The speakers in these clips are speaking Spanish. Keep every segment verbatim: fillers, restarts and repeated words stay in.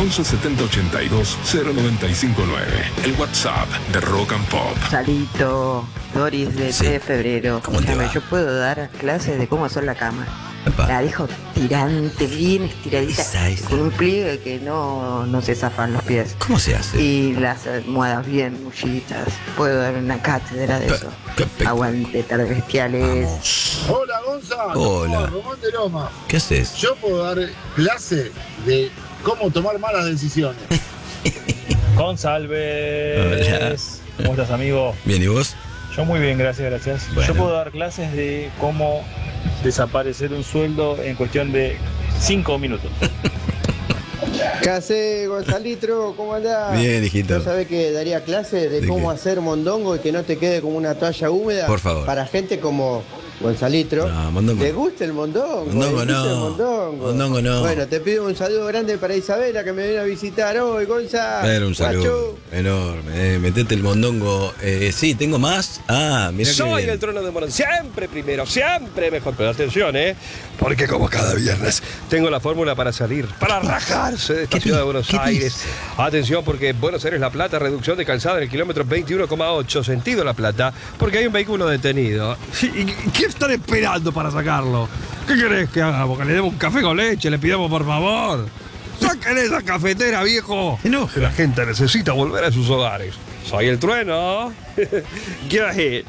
once setenta ochenta y dos cero noventa y cinco nueve. El WhatsApp de Rock and Pop. Salito, Doris de Sí. tres de febrero. ¿Cómo te Escúchame, va? yo puedo dar clases de cómo hacer la cama. Epa. La dejo tirante, bien estiradita, Esa, esa. con un pliegue que no, no se zafan los pies. ¿Cómo se hace? Y las almohadas bien mullitas. Puedo dar una cátedra de Pe- eso. qué pe- Aguante, tardes bestiales. Vamos. Hola Gonzalo, Hola. Román de Loma. ¿Qué haces? Yo puedo dar clase de cómo tomar malas decisiones. González. ¿Cómo estás, amigo? Bien, ¿y vos? Yo muy bien, gracias, gracias. Bueno. Yo puedo dar clases de cómo desaparecer un sueldo en cuestión de cinco minutos. ¿Qué hace, Gonzalitro? ¿Cómo andás? Bien, hijito. ¿No sabés que daría clase de, ¿De cómo qué? hacer mondongo y que no te quede como una toalla húmeda? Por favor. Para gente como Gonzalitro. No, mondongo ¿Te no. gusta el mondongo? Mondongo ¿Le gusta no. el mondongo? Mondongo no. Bueno, te pido un saludo grande para Isabela que me viene a visitar hoy, Gonza. Era un saludo Guacho. enorme. Eh. Metete el mondongo. Eh, sí, tengo más. Ah, mira que Soy bien. el trono de Morón, siempre primero, siempre mejor. Pero atención, ¿eh? Porque como cada viernes tengo la fórmula para salir, para rajarse de esta ¿Qué ciudad de di- Buenos qué Aires. dice? Atención, porque Buenos Aires La Plata, reducción de calzada en el kilómetro veintiuno coma ocho, sentido La Plata, porque hay un vehículo detenido. ¿Y qué están esperando para sacarlo? ¿Qué querés que hagamos? ¿Que le demos un café con leche? ¿Le pidamos por favor? ¡Saquen esa cafetera, viejo! Se enoja. Que la gente necesita volver a sus hogares. Soy el trueno. Get a hit.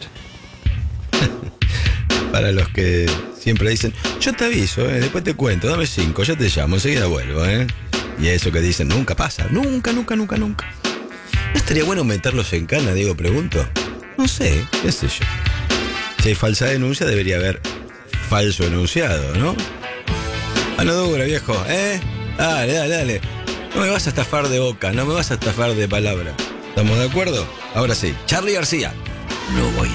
Para los que siempre dicen, yo te aviso, eh, después te cuento, dame cinco, ya te llamo, enseguida vuelvo, ¿eh? Y eso que dicen, nunca pasa, nunca, nunca, nunca, nunca. ¿No estaría bueno meterlos en cana, Diego, pregunto? No sé, qué sé yo. Si hay falsa denuncia, debería haber falso enunciado, ¿no? Ah, no dura, viejo, ¿eh? Dale, dale, dale. No me vas a estafar de boca, no me vas a estafar de palabra. ¿Estamos de acuerdo? Ahora sí, Charly García. No voy a